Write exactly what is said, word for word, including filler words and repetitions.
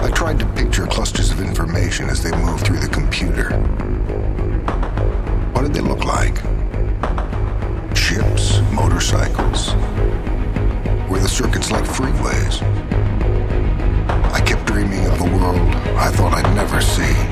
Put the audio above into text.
I tried to picture clusters of information as they moved through the computer. What did they look like? Ships, motorcycles? Were the circuits like freeways? I kept dreaming of a world I thought I'd never see.